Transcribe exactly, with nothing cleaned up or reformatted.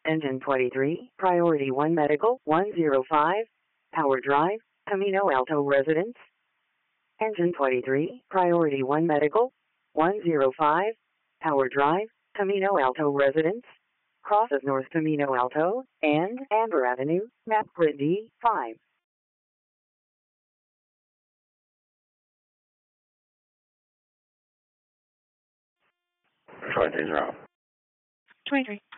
Engine twenty-three, Priority one Medical, one oh five, Power Drive, Camino Alto Residence. Engine twenty-three, Priority one Medical, one oh five, Power Drive, Camino Alto Residence. Crosses North Camino Alto and Amber Avenue, map grid D five. twenty-three. twenty-three.